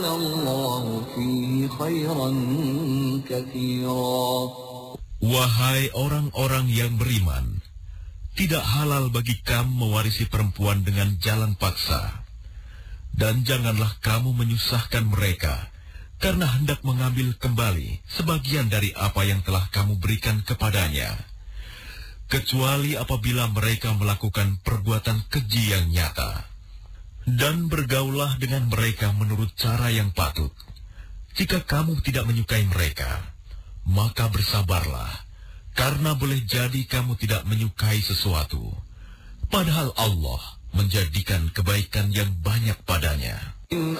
Wahai orang-orang yang beriman, tidak halal bagi kamu mewarisi perempuan dengan jalan paksa. Dan janganlah kamu menyusahkan mereka, karena hendak mengambil kembali sebagian dari apa yang telah kamu berikan kepadanya. Kecuali apabila mereka melakukan perbuatan keji yang nyata. Dan bergaulah dengan mereka menurut cara yang patut. Jika kamu tidak menyukai mereka, maka bersabarlah, karena boleh jadi kamu tidak menyukai sesuatu. Padahal Allah menjadikan kebaikan yang banyak padanya.